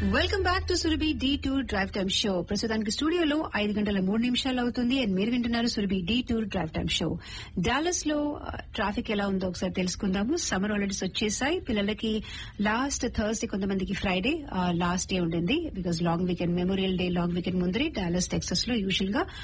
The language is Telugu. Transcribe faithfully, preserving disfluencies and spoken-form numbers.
Welcome back to Surabhi D tour drive time show. ప్రస్తుతానికి స్టూడియోలో ఐదు గంటల మూడు నిమిషాలు అవుతుంది అండ్ మీరు వింటున్నారు Surabhi D tour drive time show. Dallas లో ట్రాఫిక్ ఎలా ఉందో ఒకసారి తెలుసుకుందాము. సమ్మర్ హాలిడేస్ వచ్చేసాయి. పిల్లలకి లాస్ట్ థర్స్డే, కొంతమందికి ఫ్రైడే లాస్ట్ డే ఉండింది because long weekend, memorial day long weekend ముందరే డాలస్ టెక్సస్ లో యూజువల్ గా